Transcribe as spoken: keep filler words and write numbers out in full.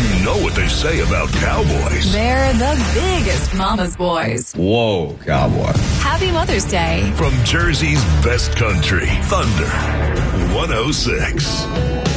You know what they say about cowboys. They're the biggest mama's boys. Whoa, cowboy. Happy Mother's Day. From Jersey's best country, Thunder one oh six.